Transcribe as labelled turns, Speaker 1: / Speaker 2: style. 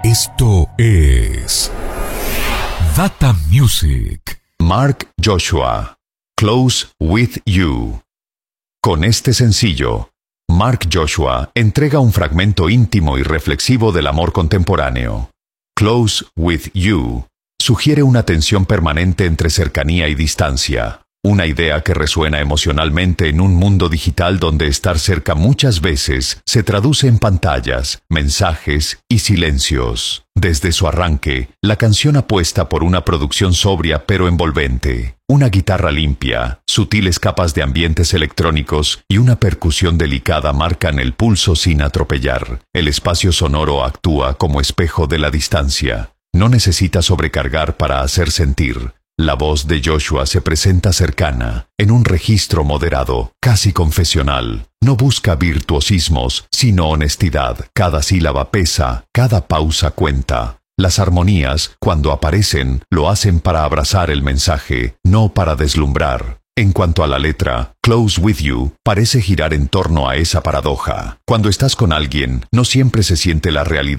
Speaker 1: Esto es Data Music.
Speaker 2: Mark Joshua, Close With You. Con este sencillo, Mark Joshua entrega un fragmento íntimo y reflexivo del amor contemporáneo. Close With You sugiere una tensión permanente entre cercanía y distancia, una idea que resuena emocionalmente en un mundo digital donde estar cerca muchas veces se traduce en pantallas, mensajes y silencios. Desde su arranque, la canción apuesta por una producción sobria pero envolvente, una guitarra limpia, sutiles capas de ambientes electrónicos y una percusión delicada marcan el pulso sin atropellar. El espacio sonoro actúa como espejo de la distancia. No necesita sobrecargar para hacer sentir. La voz de Joshua se presenta cercana, en un registro moderado, casi confesional. No busca virtuosismos, sino honestidad. Cada sílaba pesa, cada pausa cuenta. Las armonías, cuando aparecen, lo hacen para abrazar el mensaje, no para deslumbrar. En cuanto a la letra, Close With You parece girar en torno a esa paradoja. Cuando estás con alguien, no siempre se siente la realidad